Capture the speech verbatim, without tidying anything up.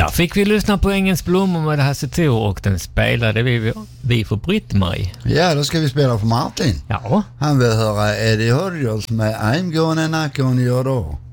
Där fick vi lyssna på Ängens blommor med Hasse Thor och den spelade vi, vi för Britt-Marie. Ja, då ska vi spela för Martin. Ja. Han vill höra Eddie Hodgers med I'm gonna knock on your door.